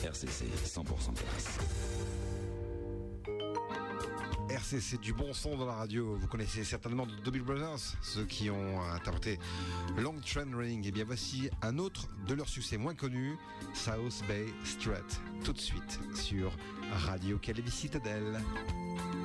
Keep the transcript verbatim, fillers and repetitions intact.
R C C, cent pour cent classe. R C C, du bon son dans la radio. Vous connaissez certainement The Doobie Brothers, ceux qui ont interprété Long Train Running. Et bien voici un autre de leurs succès moins connus, South Bay Strut, tout de suite sur Radio Calais Citadelle.